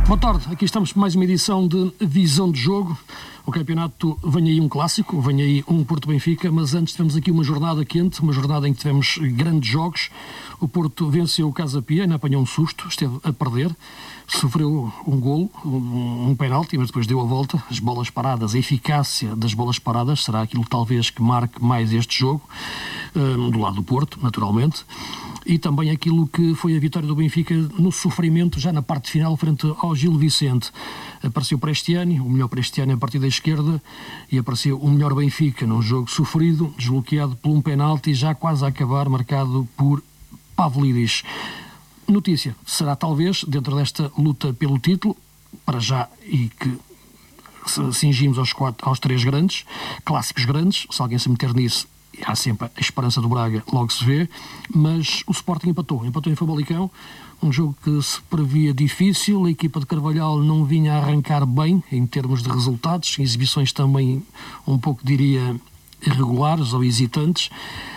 Boa tarde, aqui estamos para mais uma edição de Visão de Jogo. O campeonato, vem aí um clássico, vem aí um Porto-Benfica, mas antes tivemos aqui uma jornada quente, uma jornada em que tivemos grandes jogos. O Porto venceu o Casa Pia, ainda apanhou um susto, esteve a perder, sofreu um golo, um penalti, mas depois deu a volta. As bolas paradas, a eficácia das bolas paradas será aquilo talvez que marque mais este jogo, do lado do Porto, naturalmente. E também aquilo que foi a vitória do Benfica no sofrimento, já na parte final, frente ao Gil Vicente. Apareceu Prestiani, o melhor Prestiani a partir da esquerda, e apareceu o melhor Benfica num jogo sofrido, desbloqueado por um penalti, já quase a acabar, marcado por Pavlidis. Notícia, será talvez, dentro desta luta pelo título, para já, e que cingimos aos três grandes, clássicos grandes, se alguém se meter nisso, há sempre a esperança do Braga, logo se vê, mas o Sporting empatou em Famalicão, um jogo que se previa difícil. A equipa de Carvalhal não vinha a arrancar bem em termos de resultados, exibições também um pouco, diria, irregulares ou hesitantes.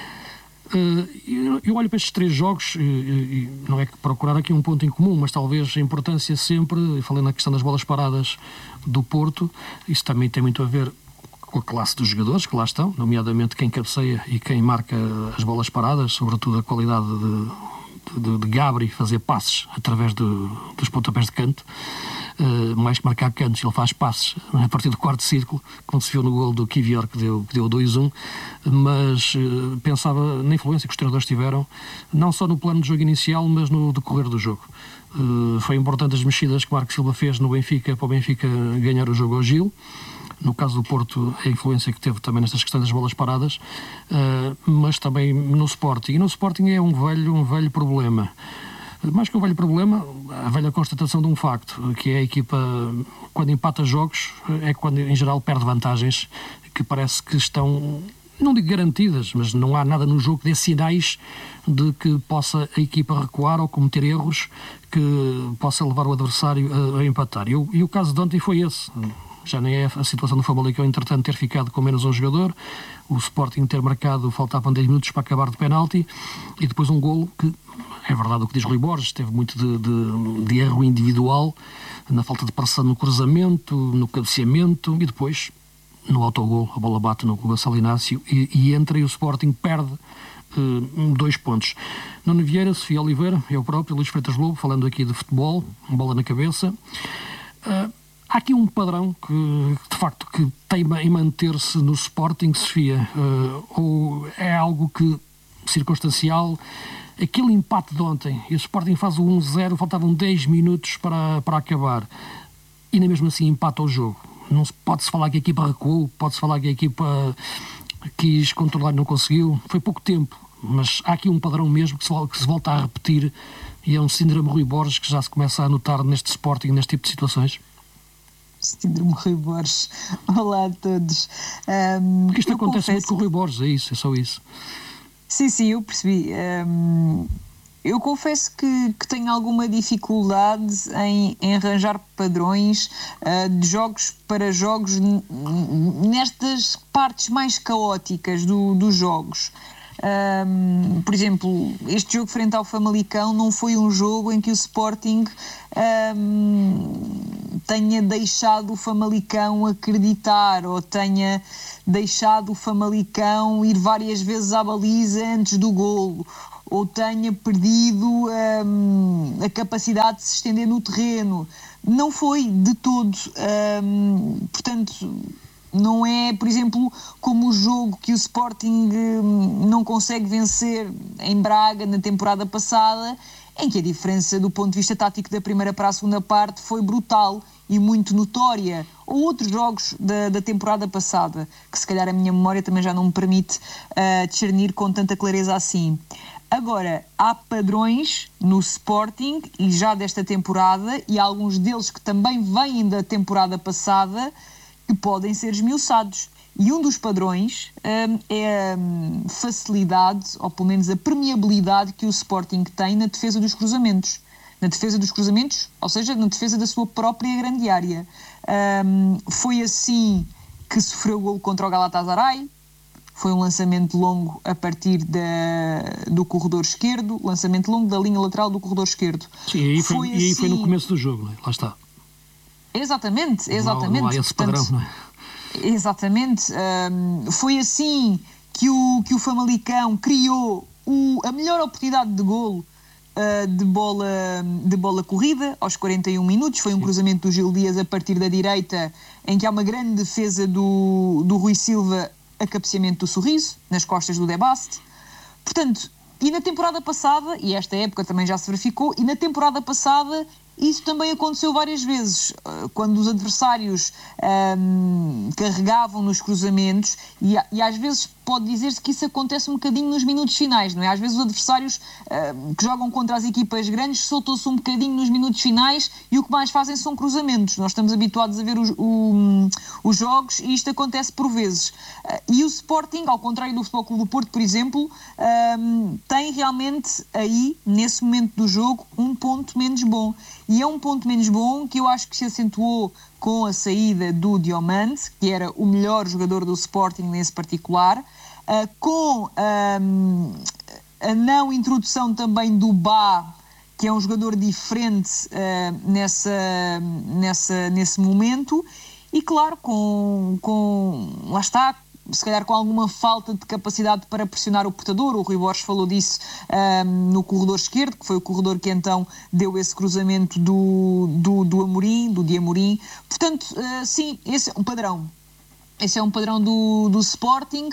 Eu olho para estes três jogos e não é que procurar aqui um ponto em comum, mas talvez a importância sempre, falando na questão das bolas paradas do Porto, isso também tem muito a ver com a classe dos jogadores que lá estão, nomeadamente quem cabeceia e quem marca as bolas paradas, sobretudo a qualidade de Gabri fazer passes através dos pontapés de canto. Mais que marcar cantos, ele faz passes a partir do quarto círculo, como se viu no golo do Kivior, que deu 2-1, mas pensava na influência que os treinadores tiveram, não só no plano de jogo inicial, mas no decorrer do jogo. Foi importante as mexidas que Marco Silva fez no Benfica, para o Benfica ganhar o jogo ao Gil. No caso do Porto, a influência que teve também nestas questões das bolas paradas, mas também no Sporting. E no Sporting é um velho problema. Mais que um velho problema, a velha constatação de um facto, que é a equipa, quando empata jogos, é quando em geral perde vantagens, que parece que estão, não digo garantidas, mas não há nada no jogo que dê sinais de que possa a equipa recuar ou cometer erros que possa levar o adversário a empatar. E o caso de ontem foi esse. Já nem é a situação do Famalicão, entretanto, ter ficado com menos um jogador, o Sporting ter marcado, faltavam 10 minutos para acabar de penalti, e depois um golo que, é verdade o que diz Rui Borges, teve muito de erro individual, na falta de pressão no cruzamento, no cabeceamento, e depois, no autogolo, a bola bate no Gonçalo Inácio e entra, e o Sporting perde 2 pontos. Nuno Vieira, Sofia Oliveira, eu próprio, Luís Freitas Lobo, falando aqui de futebol, bola na cabeça. Há aqui um padrão que, de facto, que teima em manter-se no Sporting, Sofia, ou é algo que, circunstancial, aquele empate de ontem, e o Sporting faz o 1-0, faltavam 10 minutos para acabar, e nem mesmo assim empata o jogo. Não pode-se falar que a equipa recuou, pode-se falar que a equipa quis controlar e não conseguiu, foi pouco tempo, mas há aqui um padrão mesmo que se volta a repetir, e é um síndrome Rui Borges que já se começa a notar neste Sporting, neste tipo de situações. Síndrome Rui Borges. Olá a todos. Porque isto acontece muito com o Rui Borges, é só isso. Sim, eu percebi. Eu confesso que tenho alguma dificuldade em arranjar padrões de jogos para jogos nestas partes mais caóticas dos jogos. Por exemplo, este jogo frente ao Famalicão não foi um jogo em que o Sporting tenha deixado o Famalicão acreditar, ou tenha deixado o Famalicão ir várias vezes à baliza antes do golo, ou tenha perdido a capacidade de se estender no terreno. Não foi de todo. Portanto, não é, por exemplo, como o jogo que o Sporting não consegue vencer em Braga na temporada passada, em que a diferença do ponto de vista tático da primeira para a segunda parte foi brutal e muito notória. Ou outros jogos da temporada passada, que se calhar a minha memória também já não me permite discernir com tanta clareza assim. Agora, há padrões no Sporting, e já desta temporada, e alguns deles que também vêm da temporada passada, que podem ser esmiuçados. E um dos padrões é a facilidade, ou pelo menos a permeabilidade que o Sporting tem na defesa dos cruzamentos. Na defesa dos cruzamentos, ou seja, na defesa da sua própria grande área. Foi assim que sofreu o golo contra o Galatasaray. Foi um lançamento longo a partir do corredor esquerdo, lançamento longo da linha lateral do corredor esquerdo. Sim, e aí foi no começo do jogo, lá está. Exatamente. Não há esse padrão, não é? Exatamente. Foi assim que o Famalicão criou a melhor oportunidade de golo de bola corrida aos 41 minutos. Foi um cruzamento do Gil Dias a partir da direita, em que há uma grande defesa do Rui Silva, a cabeceamento do Sorriso nas costas do De Bast. Portanto, e na temporada passada, e esta época também já se verificou, e na temporada passada isso também aconteceu várias vezes, quando os adversários carregavam nos cruzamentos, e às vezes pode dizer-se que isso acontece um bocadinho nos minutos finais, não é? Às vezes os adversários que jogam contra as equipas grandes soltam-se um bocadinho nos minutos finais e o que mais fazem são cruzamentos. Nós estamos habituados a ver os jogos e isto acontece por vezes. E o Sporting, ao contrário do Futebol Clube do Porto, por exemplo, tem realmente aí, nesse momento do jogo, um ponto menos bom. E é um ponto menos bom que eu acho que se acentuou com a saída do Diomande, que era o melhor jogador do Sporting nesse particular, com a não introdução também do Bá, que é um jogador diferente nesse momento, e claro, lá está, se calhar com alguma falta de capacidade para pressionar o portador. O Rui Borges falou disso no corredor esquerdo, que foi o corredor que então deu esse cruzamento do Amorim, do Di Amorim. Portanto, sim, esse é um padrão. Esse é um padrão do Sporting,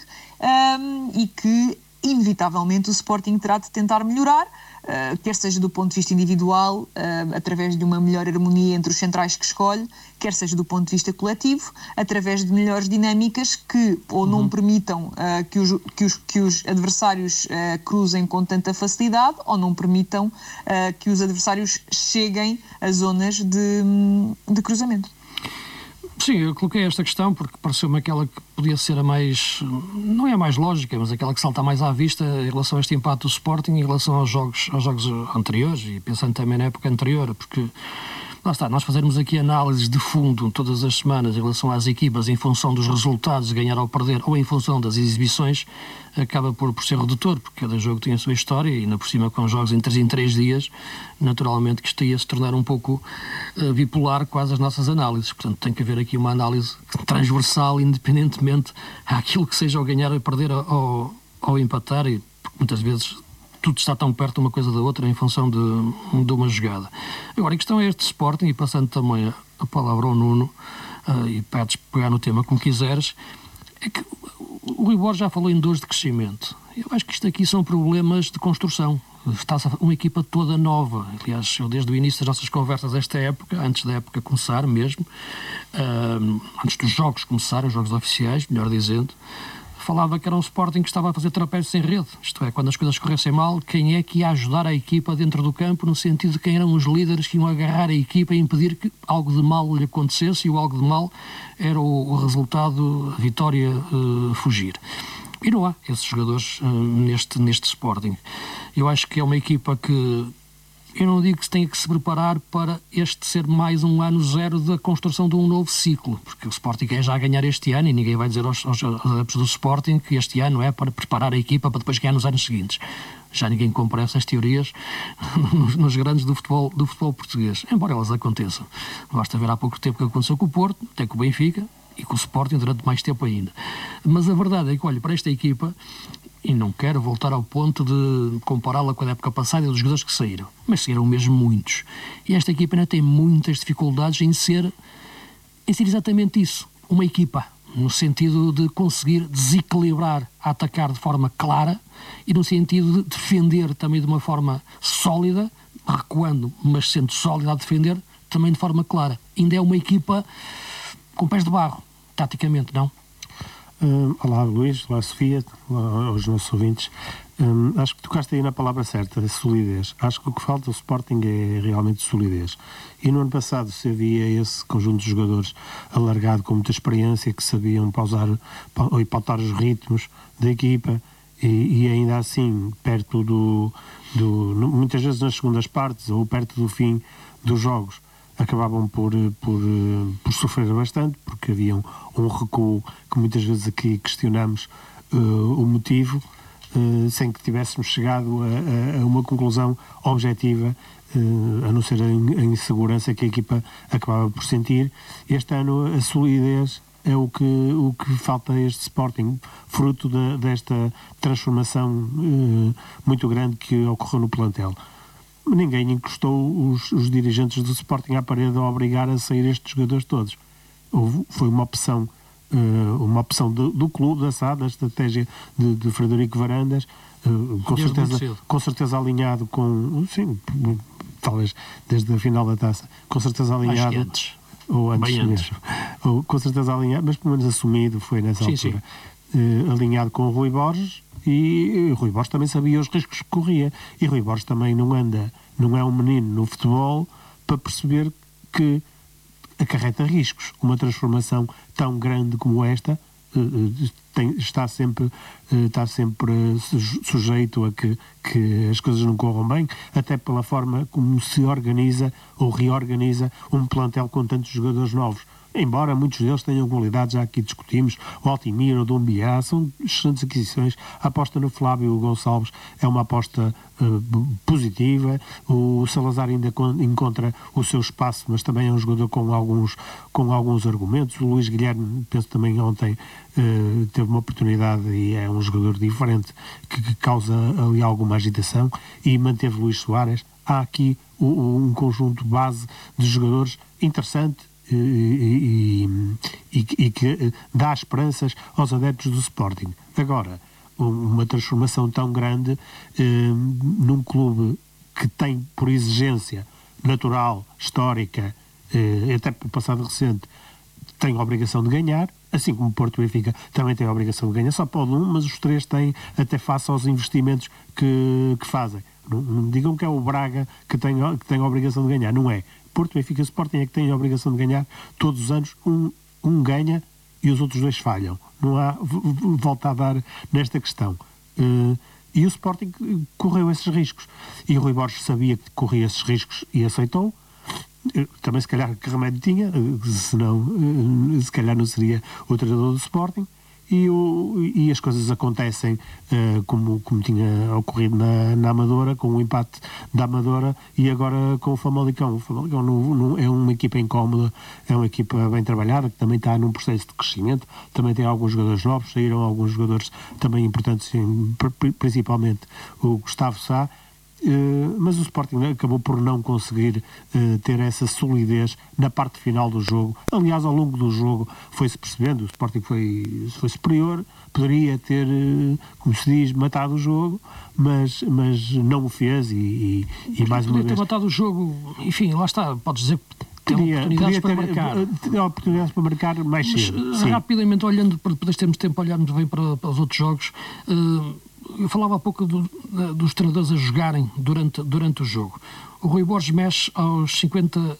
e que inevitavelmente o Sporting terá de tentar melhorar, quer seja do ponto de vista individual, através de uma melhor harmonia entre os centrais que escolhe, quer seja do ponto de vista coletivo, através de melhores dinâmicas que ou não permitam que os adversários cruzem com tanta facilidade, ou não permitam que os adversários cheguem a zonas de cruzamento. Sim, eu coloquei esta questão porque pareceu-me aquela que podia ser a mais, não é a mais lógica, mas aquela que salta mais à vista em relação a este empate do Sporting, em relação aos jogos anteriores, e pensando também na época anterior, porque lá está, nós fazermos aqui análises de fundo todas as semanas em relação às equipas em função dos resultados, ganhar ou perder, ou em função das exibições, acaba por ser redutor, porque cada jogo tem a sua história e ainda por cima com jogos em 3 dias, naturalmente que isto ia se tornar um pouco bipolar quase as nossas análises. Portanto, tem que haver aqui uma análise transversal, independentemente àquilo que seja ao ganhar ou perder ou empatar, e muitas vezes tudo está tão perto uma coisa da outra em função de uma jogada. Agora, a questão é este Sporting, e passando também a palavra ao Nuno, e podes pegar no tema como quiseres, é que o Rui Borges já falou em dores de crescimento. Eu acho que isto aqui são problemas de construção. Está uma equipa toda nova. Aliás, eu desde o início das nossas conversas esta época, antes da época começar mesmo, antes dos jogos começarem, os jogos oficiais, melhor dizendo, falava que era um Sporting que estava a fazer trapézio sem rede. Isto é, quando as coisas corressem mal, quem é que ia ajudar a equipa dentro do campo, no sentido de quem eram os líderes que iam agarrar a equipa e impedir que algo de mal lhe acontecesse, e o algo de mal era o resultado, a vitória, fugir. E não há esses jogadores neste Sporting. Eu acho que é uma equipa que, eu não digo que se tenha que se preparar para este ser mais um ano zero da construção de um novo ciclo, porque o Sporting é já ganhar este ano, e ninguém vai dizer aos adeptos do Sporting que este ano é para preparar a equipa para depois ganhar nos anos seguintes. Já ninguém compra essas teorias nos grandes do futebol português, embora elas aconteçam. Basta ver há pouco tempo o que aconteceu com o Porto, até com o Benfica, e com o Sporting durante mais tempo ainda. Mas a verdade é que, olha, para esta equipa, e não quero voltar ao ponto de compará-la com a época passada e dos jogadores que saíram, mas saíram mesmo muitos. E esta equipa ainda tem muitas dificuldades em ser exatamente isso, uma equipa, no sentido de conseguir desequilibrar, a atacar de forma clara, e no sentido de defender também de uma forma sólida, recuando, mas sendo sólida a defender, também de forma clara. Ainda é uma equipa com pés de barro, taticamente, não? Olá Luís, olá Sofia, olá aos nossos ouvintes. Acho que tocaste aí na palavra certa, solidez. Acho que o que falta ao Sporting é realmente solidez. E no ano passado se havia esse conjunto de jogadores alargado, com muita experiência, que sabiam pausar e pautar os ritmos da equipa, e ainda assim, perto muitas vezes nas segundas partes ou perto do fim dos jogos, acabavam por sofrer bastante, porque havia um recuo que muitas vezes aqui questionamos o motivo, sem que tivéssemos chegado a uma conclusão objetiva, a não ser a insegurança que a equipa acabava por sentir. Este ano a solidez é o que falta a este Sporting, fruto desta transformação muito grande que ocorreu no plantel. Ninguém encostou os dirigentes do Sporting à parede a obrigar a sair estes jogadores todos. Foi uma opção do clube, da SAD, da estratégia de Frederico Varandas, com certeza alinhado com... Sim, talvez desde a final da taça. Com certeza alinhado... Antes. Ou antes mesmo. Ou, com certeza alinhado, mas pelo menos assumido foi nessa altura. Alinhado com o Rui Borges, e Rui Borges também sabia os riscos que corria. E Rui Borges também não é um menino no futebol para perceber que acarreta riscos. Uma transformação tão grande como esta está sempre sujeito a que as coisas não corram bem, até pela forma como se organiza ou reorganiza um plantel com tantos jogadores novos. Embora muitos deles tenham qualidades, já aqui discutimos, o Altimira, o Dombiá, são excelentes aquisições. A aposta no Flávio Gonçalves é uma aposta positiva. O Salazar ainda encontra o seu espaço, mas também é um jogador com alguns argumentos. O Luís Guilherme, penso também ontem, teve uma oportunidade e é um jogador diferente que causa ali alguma agitação, e manteve Luís Soares. Há aqui um conjunto base de jogadores interessante e que dá esperanças aos adeptos do Sporting. Agora, uma transformação tão grande num clube que tem, por exigência natural, histórica, até pelo passado recente, tem a obrigação de ganhar, assim como o Porto e Benfica também têm a obrigação de ganhar. Só pode um, mas os três têm, até face aos investimentos que fazem. Não digam que é o Braga que tem a obrigação de ganhar. Não é. Porto, Benfica e Sporting é que têm a obrigação de ganhar todos os anos. Um ganha e os outros dois falham. Não há volta a dar nesta questão. E o Sporting correu esses riscos. E o Rui Borges sabia que corria esses riscos e aceitou. Também, se calhar, que remédio tinha, senão, se calhar, não seria o treinador do Sporting. E as coisas acontecem como tinha ocorrido na Amadora, com o empate da Amadora, e agora com o Famalicão. O Famalicão não é uma equipa incómoda, é uma equipa bem trabalhada, que também está num processo de crescimento, também tem alguns jogadores novos, saíram alguns jogadores também importantes, principalmente o Gustavo Sá. Mas o Sporting acabou por não conseguir ter essa solidez na parte final do jogo. Aliás, ao longo do jogo foi-se percebendo, o Sporting foi superior, poderia ter, como se diz, matado o jogo, mas não o fez e mais uma vez... Podia ter matado o jogo, enfim, lá está, podes dizer... Oportunidades para marcar mais cedo. Rapidamente, olhando, para depois termos tempo a olharmos bem para os outros jogos, eu falava há pouco dos treinadores a jogarem durante o jogo. O Rui Borges mexe aos 60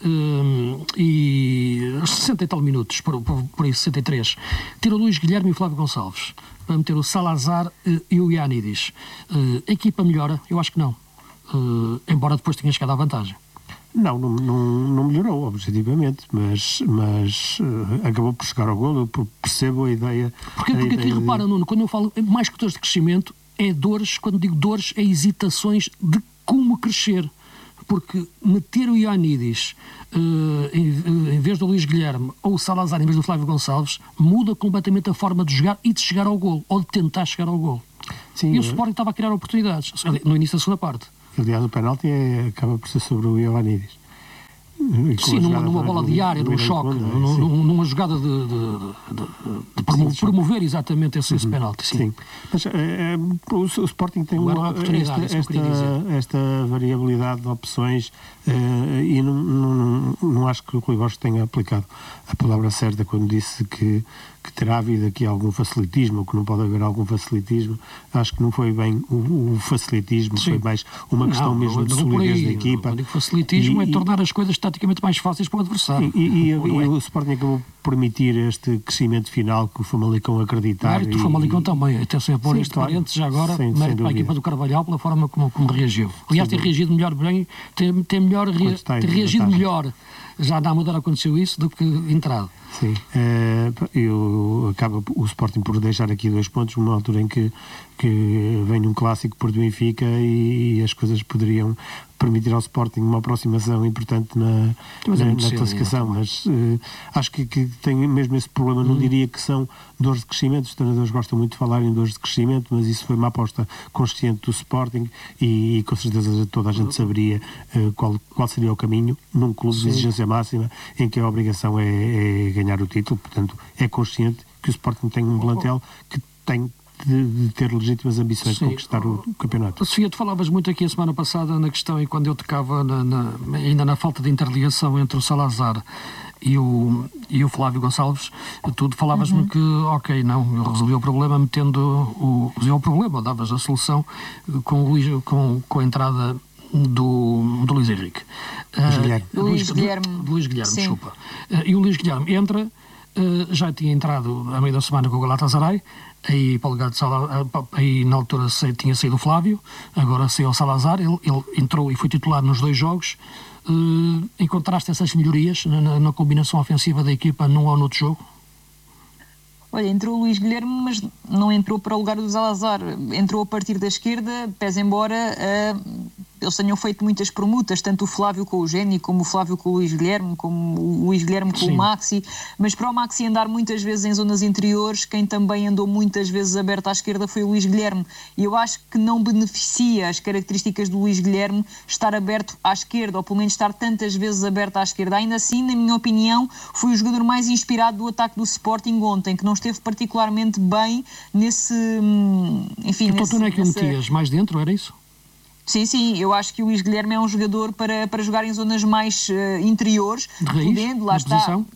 e tal minutos, por aí 63. Tira o Luís Guilherme e o Flávio Gonçalves para meter o Salazar e o Ioannidis. A equipa melhora? Eu acho que não. Embora depois tenha chegado à vantagem. Não melhorou, objetivamente, mas acabou por chegar ao golo. Eu percebo a ideia... Porque aqui repara, Nuno, quando eu falo mais que dores de crescimento, é dores, quando digo dores, é hesitações de como crescer. Porque meter o Ioannidis em vez do Luís Guilherme, ou o Salazar em vez do Flávio Gonçalves, muda completamente a forma de jogar e de chegar ao golo, ou de tentar chegar ao golo. Sim, e o Sporting estava a criar oportunidades no início da segunda parte. Aliás, o penalti acaba por ser sobre o Ioannidis. Sim, numa bola de área, num choque, numa jogada de promover exatamente esse penalti. Sim. Mas o Sporting tem esta variabilidade de opções e não acho que o Rui Borges tenha aplicado a palavra certa quando disse que terá havido aqui algum facilitismo, ou que não pode haver algum facilitismo. Acho que não foi bem o facilitismo, sim. Foi mais uma questão mesmo de solidez da equipa. O facilitismo é tornar as coisas taticamente mais fáceis para o adversário. E o Sporting acabou por permitir este crescimento final que o Famalicão acreditar. O Famalicão também, até sem pôr este parênteses já agora, mérito para a equipa do Carvalhal pela forma como reagiu. Aliás, tem reagido melhor bem, tem reagido melhor já na Amadora aconteceu isso do que entrado. Sim, acaba o Sporting por deixar aqui 2 pontos, numa altura em que vem um clássico por Benfica e as coisas poderiam permitir ao Sporting uma aproximação importante na classificação, mas acho que tem mesmo esse problema. Não diria que são dores de crescimento, os treinadores gostam muito de falar em dores de crescimento, mas isso foi uma aposta consciente do Sporting e com certeza toda a gente saberia qual seria o caminho num clube de exigência máxima em que a obrigação é ganhar o título. Portanto, é consciente que o Sporting tem um plantel que tem de ter legítimas ambições de conquistar o campeonato. Sofia, tu falavas muito aqui a semana passada na questão, e quando eu tocava ainda na falta de interligação entre o Salazar e o Flávio Gonçalves, tu falavas-me que, ok, não, eu resolvi o problema resolvi o problema, davas a solução com a entrada do Luís Henrique. Luís Guilherme. Luís Guilherme, desculpa. E o Luís Guilherme entra, já tinha entrado a meio da semana com o Galatasaray, aí para o lugar de Salazar, aí na altura tinha saído o Flávio, agora saiu o Salazar, ele entrou e foi titular nos 2 jogos. Encontraste essas melhorias na combinação ofensiva da equipa num ou noutro jogo? Olha, entrou o Luís Guilherme, mas não entrou para o lugar do Salazar, entrou a partir da esquerda, pese embora eles tenham feito muitas permutas, tanto o Flávio com o Géni, como o Flávio com o Luís Guilherme, como o Luís Guilherme com o Maxi, mas para o Maxi andar muitas vezes em zonas interiores, quem também andou muitas vezes aberto à esquerda foi o Luís Guilherme, e eu acho que não beneficia as características do Luís Guilherme estar aberto à esquerda, ou pelo menos estar tantas vezes aberto à esquerda. Ainda assim, na minha opinião, foi o jogador mais inspirado do ataque do Sporting ontem, que não esteve particularmente bem nesse... Enfim, então tu não é que o metias mais dentro, era isso? Sim, eu acho que o Luís Guilherme é um jogador para jogar em zonas mais interiores, de raiz, podendo, lá está, posição?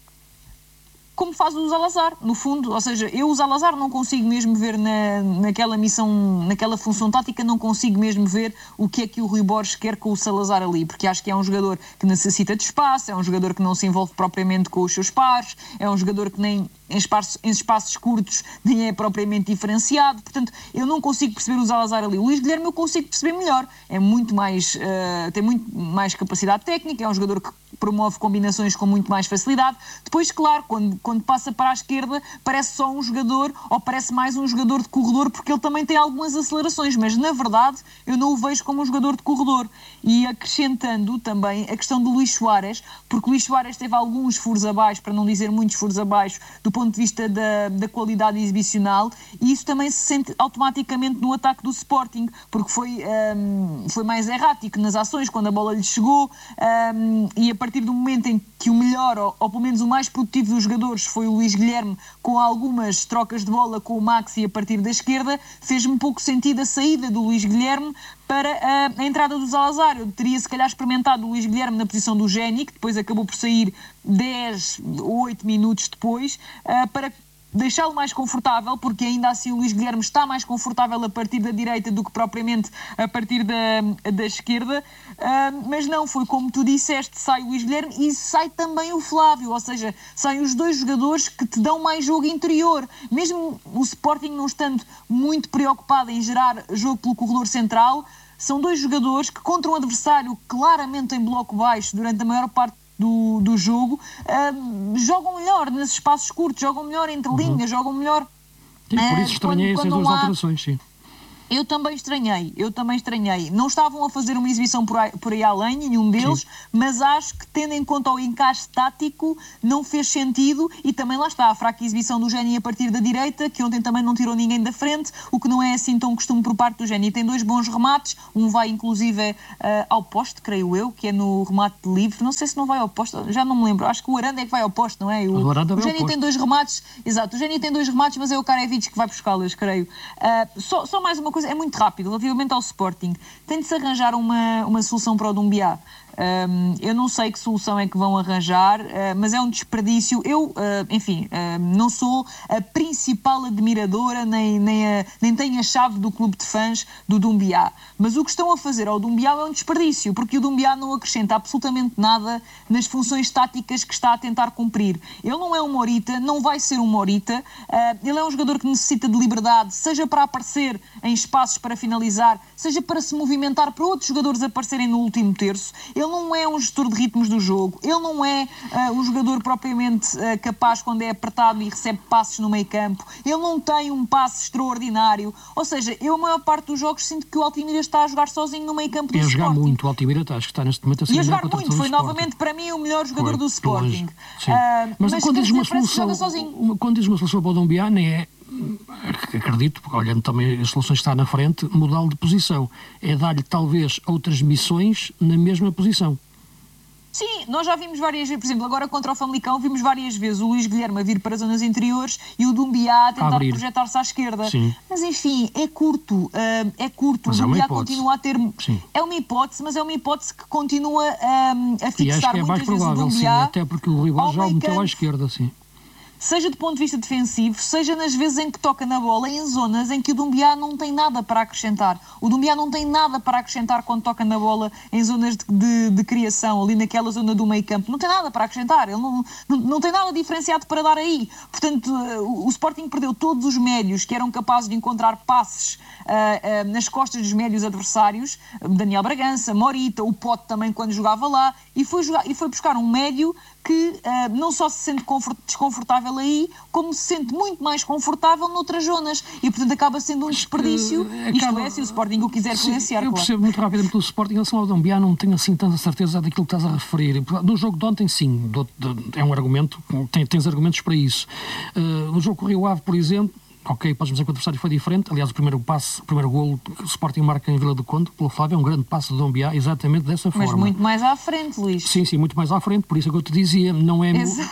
como faz o Salazar, no fundo, ou seja, eu o Salazar não consigo mesmo ver naquela missão, naquela função tática, não consigo mesmo ver o que é que o Rui Borges quer com o Salazar ali, porque acho que é um jogador que necessita de espaço, é um jogador que não se envolve propriamente com os seus pares, é um jogador que nem em espaços curtos nem é propriamente diferenciado, portanto, eu não consigo perceber o Salazar ali. O Luís Guilherme eu consigo perceber melhor, é muito mais, tem muito mais capacidade técnica, é um jogador que promove combinações com muito mais facilidade. Depois, claro, quando passa para a esquerda, parece só um jogador, ou parece mais um jogador de corredor, porque ele também tem algumas acelerações, mas na verdade eu não o vejo como um jogador de corredor. E acrescentando também a questão do Luís Soares, porque o Luís Soares teve alguns furos abaixo, para não dizer muitos furos abaixo, do ponto de vista da qualidade exibicional, e isso também se sente automaticamente no ataque do Sporting, porque foi mais errático nas ações, quando a bola lhe chegou, e a partir do momento em que o melhor, ou pelo menos o mais produtivo dos jogadores foi o Luís Guilherme, com algumas trocas de bola com o Maxi a partir da esquerda, fez-me pouco sentido a saída do Luís Guilherme para a entrada do Salazar. Eu teria se calhar experimentado o Luís Guilherme na posição do Géni, que depois acabou por sair 10 ou 8 minutos depois, para deixá-lo mais confortável, porque ainda assim o Luís Guilherme está mais confortável a partir da direita do que propriamente a partir da esquerda, mas não, foi como tu disseste, sai o Luís Guilherme e sai também o Flávio, ou seja, saem os 2 jogadores que te dão mais jogo interior, mesmo o Sporting não estando muito preocupado em gerar jogo pelo corredor central, são 2 jogadores que contra um adversário claramente em bloco baixo durante a maior parte do jogo, jogam melhor nesses espaços curtos, jogam melhor entre linhas, jogam melhor. Sim, por isso estranhei essas 2 alterações, sim. Eu também estranhei. Não estavam a fazer uma exibição por aí além, nenhum deles, sim, mas acho que, tendo em conta o encaixe tático, não fez sentido, e também lá está a fraca exibição do Géni a partir da direita, que ontem também não tirou ninguém da frente, o que não é assim tão costume por parte do Géni. Tem 2 bons remates, um vai inclusive ao poste, creio eu, que é no remate de livre, não sei se não vai ao poste, já não me lembro, acho que o Aranda é que vai ao poste, não é? O Géni tem 2 remates, exato, o Géni tem 2 remates, mas é o Karevic que vai buscá-las, creio. Só mais uma coisa, é muito rápido, relativamente ao Sporting, tem de se arranjar uma solução para o Doumbia. Eu não sei que solução é que vão arranjar, mas é um desperdício. Eu, não sou a principal admiradora, nem tenho a chave do clube de fãs do Doumbia, mas o que estão a fazer ao Doumbia é um desperdício, porque o Doumbia não acrescenta absolutamente nada nas funções táticas que está a tentar cumprir. Ele não é um Morita, não vai ser um Morita, ele é um jogador que necessita de liberdade, seja para aparecer em espaços para finalizar, seja para se movimentar para outros jogadores aparecerem no último terço. ele não é um gestor de ritmos do jogo, ele não é um jogador propriamente capaz quando é apertado e recebe passes no meio campo, ele não tem um passe extraordinário, ou seja, eu a maior parte dos jogos sinto que o Altimira está a jogar sozinho no meio campo do Sporting. E a jogar muito, o Altimira acho que está neste momento a ser a jogar muito, foi novamente para mim o melhor jogador do Sporting. Mas quando dizes uma solução, para o Doumbia, nem é, acredito, olhando também as soluções que está na frente, mudá-lo de posição. É dar-lhe talvez outras missões na mesma posição. Sim, nós já vimos várias vezes, por exemplo, agora contra o Famalicão, vimos várias vezes o Luís Guilherme a vir para as zonas interiores e o Doumbia a tentar projetar-se à esquerda. Sim. Mas enfim, é curto. Mas o Doumbia continua a ter... Sim. É uma hipótese, mas é uma hipótese que continua a fixar e acho que é mais provável, sim, até porque o rival já o meteu à esquerda, sim. Seja do ponto de vista defensivo, seja nas vezes em que toca na bola, em zonas em que o Doumbia não tem nada para acrescentar. O Doumbia não tem nada para acrescentar quando toca na bola em zonas de criação, ali naquela zona do meio campo. Não tem nada para acrescentar, ele não tem nada diferenciado para dar aí. Portanto, o Sporting perdeu todos os médios que eram capazes de encontrar passes nas costas dos médios adversários, Daniel Bragança, Morita, o Pote também quando jogava lá, e foi buscar um médio que não só se sente desconfortável aí, como se sente muito mais confortável noutras zonas. E, portanto, acaba sendo um desperdício. Isto é, se o Sporting o quiser potenciar. Eu percebo muito rapidamente o Sporting em relação ao Doumbia, não tenho assim tanta certeza daquilo que estás a referir. No jogo de ontem, sim, é um argumento, tens argumentos para isso. No jogo com o Rio Ave, por exemplo, ok, podes dizer que o adversário foi diferente. Aliás, o primeiro golo que o Sporting marca em Vila do Conde, pelo Flávio, é um grande passo do Doumbia, exatamente dessa forma. Mas muito mais à frente, Luís. Sim, muito mais à frente, por isso é que eu te dizia, não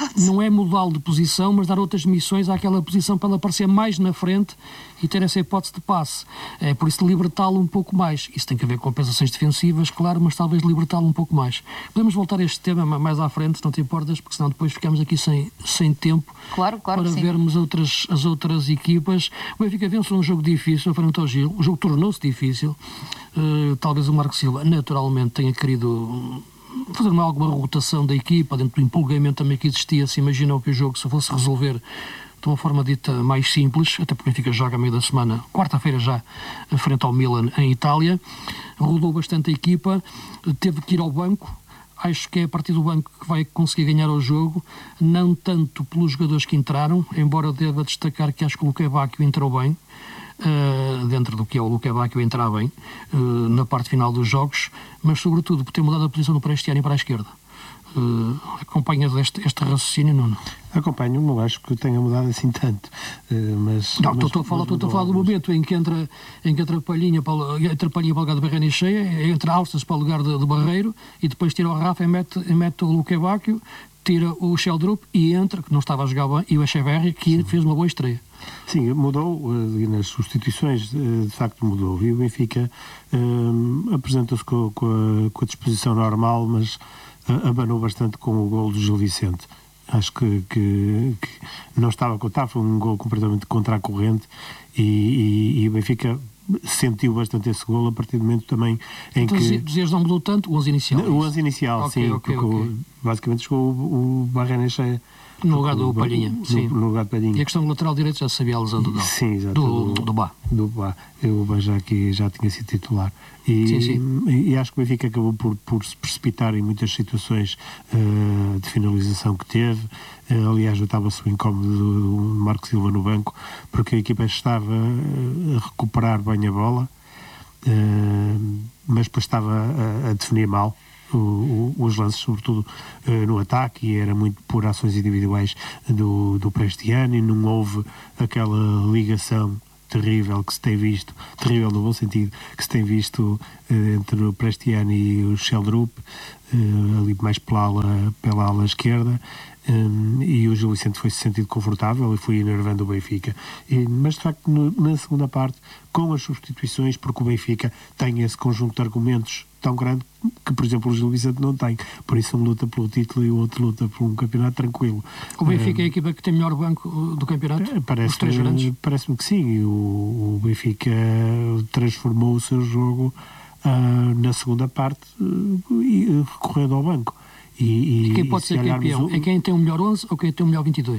é mudá-lo de posição, mas dar outras missões àquela posição para ele aparecer mais na frente e ter essa hipótese de passe. É por isso de libertá-lo um pouco mais. Isso tem que ver com compensações defensivas, claro, mas talvez libertá-lo um pouco mais. Podemos voltar a este tema mais à frente, se não te importas, porque senão depois ficamos aqui sem tempo para vermos as outras equipas. O Benfica vence um jogo difícil frente ao Gil. O jogo tornou-se difícil. Talvez o Marco Silva naturalmente tenha querido fazer alguma rotação da equipa dentro do empolgamento também que existia. Se imaginou que o jogo se fosse resolver de uma forma dita mais simples, até porque o Benfica joga a meio da semana, quarta-feira já, frente ao Milan em Itália. Rodou bastante a equipa, teve que ir ao banco. Acho que é a partir do banco que vai conseguir ganhar o jogo, não tanto pelos jogadores que entraram, embora deva destacar que acho que o Luque Bacchio entrou bem, dentro do que é o Luque Bacchio entrar bem, na parte final dos jogos, mas sobretudo por ter mudado a posição do Prestiani para a esquerda. Acompanhas este raciocínio, Nuno? Acompanho, não acho que tenha mudado assim tanto. Estou a falar do momento em que entra Palhinha para o lugar de Barreira cheia, entra Alças para o lugar de Barreiro e depois tira o Rafa e mete o Luque Bacchio, tira o Sheldrup e entra, que não estava a jogar bem, e o Echeverri, que fez uma boa estreia. Sim, mudou, nas substituições de facto mudou, e o Benfica apresentou-se com a disposição normal, mas abanou bastante com o golo do Gil Vicente. Acho que não estava a contar, foi um golo completamente contra a corrente e o Benfica sentiu bastante esse golo a partir do momento também em que... Dizias não mudou tanto o 11 inicial? O 11 inicial, okay, sim, porque basicamente chegou o Barreira cheia. No lugar do Palhinha, sim. No lugar de Palhinha. E a questão do lateral direito já sabia a lesão do Dal. Sim, exato. Do Bá. Do Bá. O Bá já tinha sido titular. E acho que o Benfica acabou por se precipitar em muitas situações de finalização que teve. Aliás, notava-se o incómodo do Marco Silva no banco, porque a equipa estava a recuperar bem a bola, mas depois estava a definir mal os lances, sobretudo no ataque, e era muito por ações individuais do Prestiani. Não houve aquela ligação terrível que se tem visto, terrível no bom sentido, que se tem visto entre o Prestiani e o Sheldrup, ali mais pela ala esquerda, e o Gil Vicente foi-se sentido confortável e foi enervando o Benfica. Mas de facto na segunda parte, com as substituições, porque o Benfica tem esse conjunto de argumentos tão grande que, por exemplo, o Gil Vicente não tem. Por isso um luta pelo título e o outro luta por um campeonato tranquilo. O Benfica é a equipa que tem melhor banco do campeonato? Parece-me que sim. O Benfica transformou o seu jogo na segunda parte recorrendo ao banco. E quem pode ser campeão? É quem tem o melhor 11 ou quem tem o melhor 22?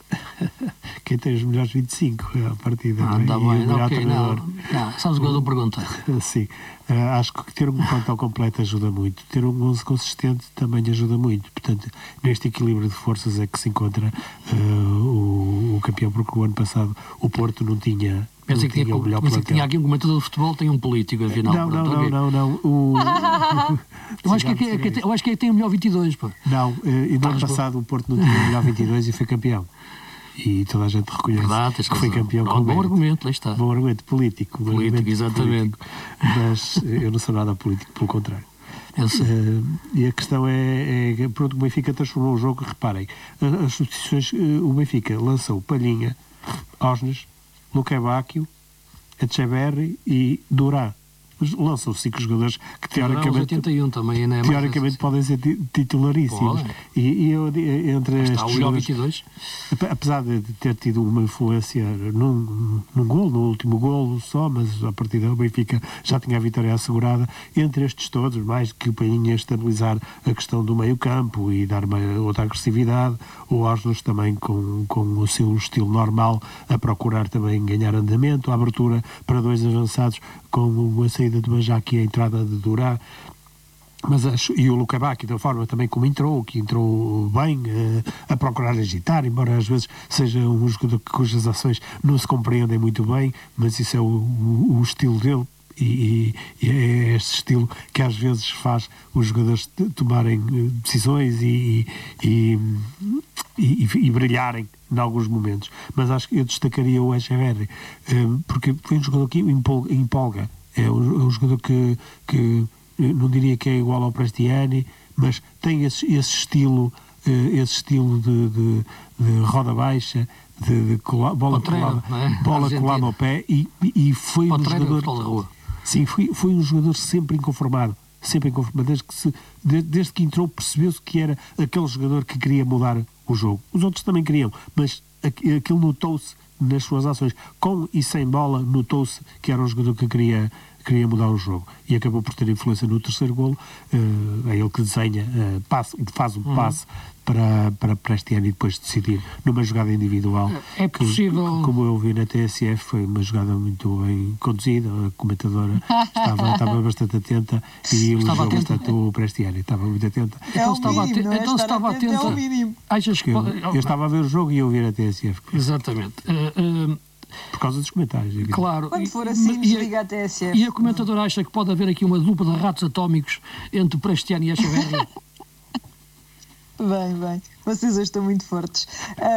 quem tem os melhores 25 à partida. Está bem, o melhor ok, treinador. não. Sabes o que eu pergunta? Sim, acho que ter um plantel completo ajuda muito, ter um 11 consistente também ajuda muito, portanto neste equilíbrio de forças é que se encontra o campeão, porque o ano passado o Porto não tinha Pensei que o melhor plantel. tinha aqui um comentador de futebol, tem um político, afinal. Não. Eu acho que tem o melhor 22, pá. Não, e no ano passado o Porto não tinha o melhor 22 e foi campeão. E toda a gente reconhece Verdade, que foi campeão com bom argumento, lá está. Bom argumento político. Político, exatamente. Mas eu não sou nada político, pelo contrário. E a questão é pronto, o Benfica transformou o jogo. Reparem, as substituições, o Benfica lançou Palhinha, Osnes, Luque Bacchio, Etcheverri e Durán. Lançam 5 jogadores que teoricamente, 81, também, né? teoricamente podem ser titularíssimos. E eu, entre está o jogadores, 22. Apesar de ter tido uma influência num gol, no último golo só, mas a partir do Benfica já tinha a vitória assegurada, entre estes todos, mais que o Palhinha estabilizar a questão do meio campo e dar uma outra agressividade, o Oslos também com o seu estilo normal a procurar também ganhar andamento, a abertura para 2 avançados com a saída de Banjaki e a entrada de Durán, e o Luque Bacchio da forma também como entrou, que entrou bem, a procurar agitar, embora às vezes seja um jogador cujas ações não se compreendem muito bem, mas isso é o estilo dele. E é este estilo que às vezes faz os jogadores tomarem decisões e brilharem em alguns momentos. Mas acho que eu destacaria o Etcheverri, porque foi um jogador que empolga. É um jogador que não diria que é igual ao Prestiani, mas tem esse estilo de roda baixa, de bola colada ao pé, e foi um jogador. Sim, foi um jogador sempre inconformado, desde que entrou percebeu-se que era aquele jogador que queria mudar o jogo. Os outros também queriam, mas aquilo notou-se nas suas ações, com e sem bola, notou-se que era um jogador que queria mudar o jogo, e acabou por ter influência no terceiro golo. É ele que desenha, faz um passe para Prestiani e depois decidir numa jogada individual. É possível. Como eu vi na TSF, foi uma jogada muito bem conduzida, a comentadora estava bastante atenta e o jogo, portanto, o Prestiani estava muito atenta. Então estava atenta. Achas que eu estava a ver o jogo e eu vi na TSF. Exatamente. Por causa dos comentários. Claro. Quando for assim, desliga a TSF. E a comentadora acha que pode haver aqui uma dupla de ratos atómicos entre Prestiani e Etcheverri? Bem, vocês hoje estão muito fortes.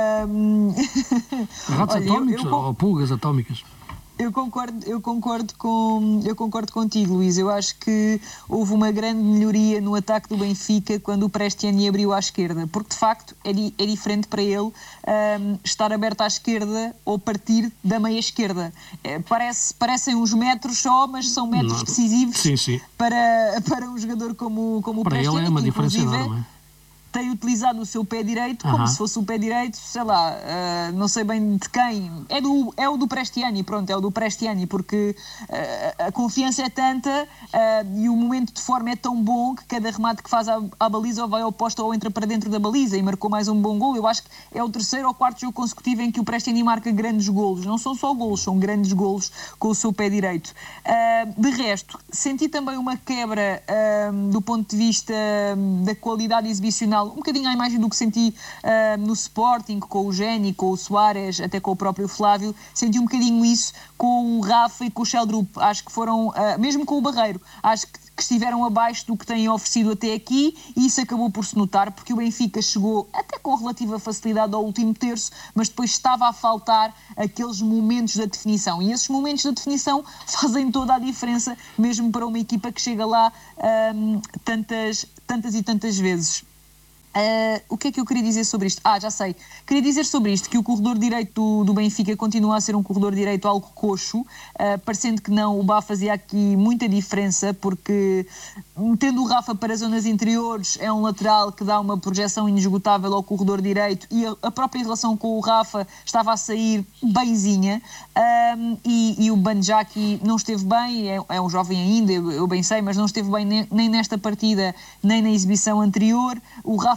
Ratos atómicos ou pulgas atómicas? Eu concordo contigo, Luís. Eu acho que houve uma grande melhoria no ataque do Benfica quando o Prestiani abriu à esquerda, porque de facto é diferente para ele estar aberto à esquerda ou partir da meia esquerda. Parecem uns metros só, mas são metros decisivos. Sim. Para um jogador como o Prestiani. Para ele é uma diferença enorme. Tem utilizado o seu pé direito como se fosse o pé direito, sei lá, não sei bem de quem. É o do Prestiani, pronto, é o do Prestiani, porque a confiança é tanta e o momento de forma é tão bom que cada remate que faz à baliza ou vai ao posto ou entra para dentro da baliza, e marcou mais um bom gol. Eu acho que é o 3º ou 4º jogo consecutivo em que o Prestiani marca grandes golos. Não são só golos, são grandes golos com o seu pé direito. De resto, senti também uma quebra do ponto de vista da qualidade exibicional, um bocadinho à imagem do que senti no Sporting, com o Géni, com o Soares, até com o próprio Flávio. Senti um bocadinho isso com o Rafa e com o Sheldrup. Acho que foram, mesmo com o Barreiro, acho que estiveram abaixo do que têm oferecido até aqui, e isso acabou por se notar, porque o Benfica chegou até com relativa facilidade ao último terço, mas depois estava a faltar aqueles momentos da definição, e esses momentos da definição fazem toda a diferença, mesmo para uma equipa que chega lá tantas e tantas vezes. O que é que eu queria dizer sobre isto? Já sei. Queria dizer sobre isto que o corredor direito do Benfica continua a ser um corredor direito algo coxo, parecendo que não, o Bá fazia aqui muita diferença, porque metendo o Rafa para zonas interiores é um lateral que dá uma projeção inesgotável ao corredor direito, e a própria relação com o Rafa estava a sair benzinha, e o Banjaki não esteve bem, é um jovem ainda, eu bem sei, mas não esteve bem nem nesta partida, nem na exibição anterior. O Rafa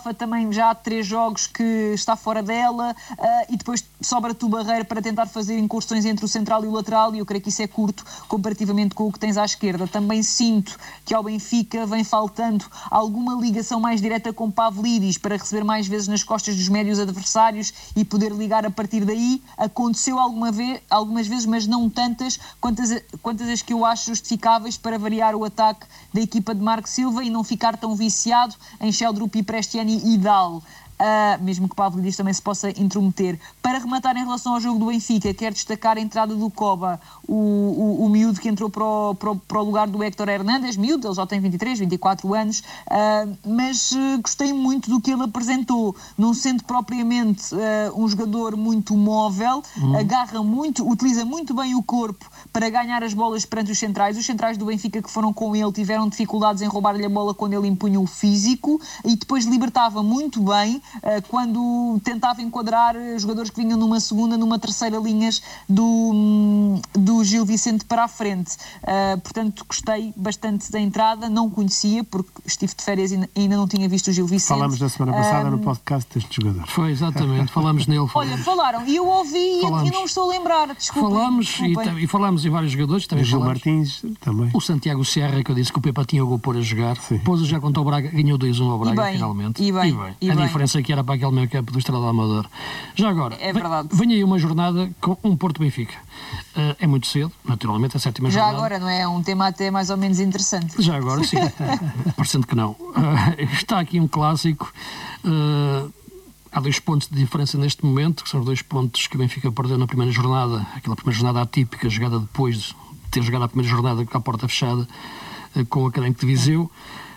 Rafa também já há 3 jogos que está fora dela, e depois sobra-te o Barreiro para tentar fazer incursões entre o central e o lateral, e eu creio que isso é curto comparativamente com o que tens à esquerda. Também sinto que ao Benfica vem faltando alguma ligação mais direta com Pavlidis para receber mais vezes nas costas dos médios adversários e poder ligar a partir daí. Aconteceu algumas vezes, mas não tantas quantas as que eu acho justificáveis para variar o ataque da equipa de Marco Silva e não ficar tão viciado em Sheldrup, Prestiani e Dal. Mesmo que Pavlidis também se possa intrometer. Para rematar em relação ao jogo do Benfica, quero destacar a entrada do Koba, o miúdo que entrou para o lugar do Héctor Hernández. Miúdo, ele já tem 23, 24 anos, mas gostei muito do que ele apresentou, não sendo propriamente um jogador muito móvel, agarra muito, utiliza muito bem o corpo para ganhar as bolas perante os centrais do Benfica que foram com ele tiveram dificuldades em roubar-lhe a bola quando ele impunha o físico, e depois libertava muito bem quando tentava enquadrar jogadores que vinham numa segunda, numa terceira linhas do Gil Vicente para a frente. Portanto, gostei bastante da entrada, não conhecia, porque estive de férias e ainda não tinha visto o Gil Vicente. Falámos da semana passada no podcast deste jogador. Foi, exatamente, falámos nele. Olha, falaram, e eu ouvi e não me estou a lembrar, desculpem. E falámos em vários jogadores. Também o Gil Martins, também. O Santiago Serra, que eu disse que o Pepa tinha o pôr a jogar. Sim. Depois já contra o Braga, ganhou 2-1 ao Braga, finalmente. E bem. A diferença é que era para aquele meio campo do Estrela Amador. Já agora, vem aí uma jornada com um Porto-Benfica. É muito cedo, naturalmente, a 7ª jornada. Já agora, não é? Um tema até mais ou menos interessante. Já agora, sim. Parecendo que não. Está aqui um clássico. Há 2 pontos de diferença neste momento, que são os 2 pontos que o Benfica perdeu na primeira jornada, aquela primeira jornada atípica, jogada depois de ter jogado a primeira jornada com a porta fechada, com o Académico de Viseu.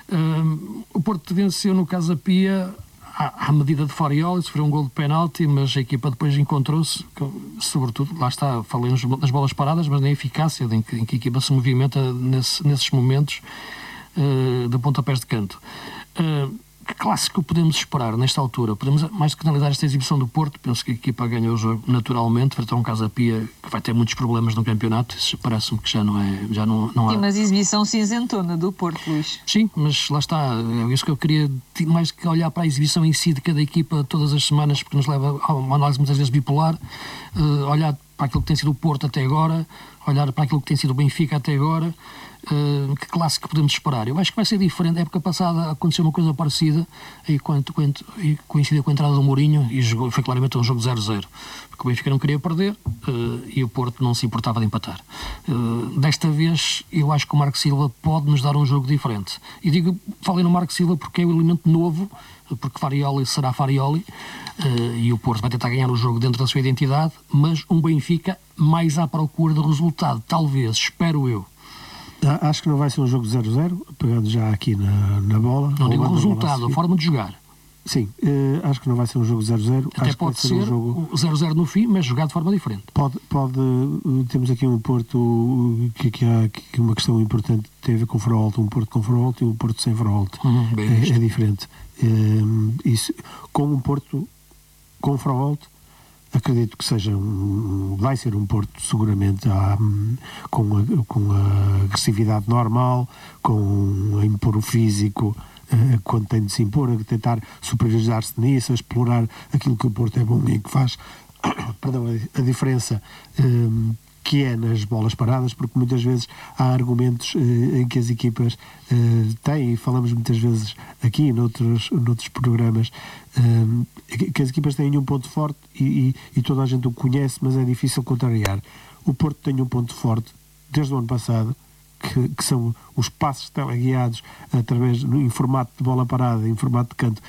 O Porto venceu no Casa Pia à medida de Farioli, sofreu um gol de penalti, mas a equipa depois encontrou-se, sobretudo, lá está, falei nas bolas paradas, mas na eficácia em que a equipa se movimenta nesses momentos de pontapés de canto. Que clássico podemos esperar nesta altura? Podemos mais do que analisar esta exibição do Porto. Penso que a equipa ganha o jogo naturalmente, frente a um Casa Pia que vai ter muitos problemas no campeonato. Isso parece-me que já não há. Sim, mas exibição cinzentona do Porto, Luís. Sim, mas lá está, é isso que eu queria, mais que olhar para a exibição em si de cada equipa todas as semanas, porque nos leva a uma análise muitas vezes bipolar, olhar para aquilo que tem sido o Porto até agora, olhar para aquilo que tem sido o Benfica até agora. Que clássico podemos esperar? Eu acho que vai ser diferente. A época passada aconteceu uma coisa parecida e coincidiu com a entrada do Mourinho e foi claramente um jogo 0-0, porque o Benfica não queria perder e o Porto não se importava de empatar. Desta vez eu acho que o Marco Silva pode nos dar um jogo diferente, e falei no Marco Silva porque é um elemento novo, porque Farioli será Farioli, e o Porto vai tentar ganhar o jogo dentro da sua identidade, mas um Benfica mais à procura do resultado, talvez, espero eu. Acho que não vai ser um jogo 0-0, pegando já aqui na bola. Não digo o resultado, a forma de jogar. Sim, acho que não vai ser um jogo 0-0. Até acho pode que ser um jogo... o 0-0 no fim, mas jogado de forma diferente. Temos aqui um Porto que há aqui uma questão importante, tem a ver com faro alto, um Porto com faro alto e um Porto sem faro alto. É diferente. Isso, com um Porto com faro alto, acredito que vai ser um Porto seguramente com a agressividade normal, com a impor o físico quando tem de se impor, a tentar superiorizar-se nisso, a explorar aquilo que o Porto é bom e que faz a diferença que é nas bolas paradas, porque muitas vezes há argumentos em que as equipas têm, e falamos muitas vezes aqui noutros programas, que as equipas têm um ponto forte e toda a gente o conhece, mas é difícil contrariar. O Porto tem um ponto forte desde o ano passado, que são os passos teleguiados em formato de bola parada, em formato de canto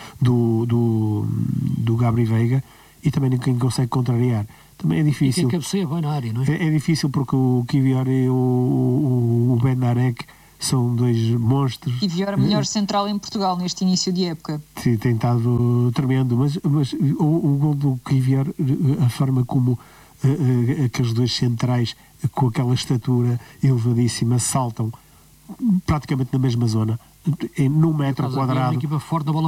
do Gabri Veiga, e também ninguém consegue contrariar. Também é difícil. E quem cabeceia vai na área, não é? É difícil porque o Kivior e o Benarek são 2 monstros. Kivior, melhor central em Portugal neste início de época. Sim, tem estado tremendo, mas o gol do Kivior, a forma como aqueles 2 centrais com aquela estatura elevadíssima saltam praticamente na mesma zona, num metro quadrado. Uma equipa forte na bola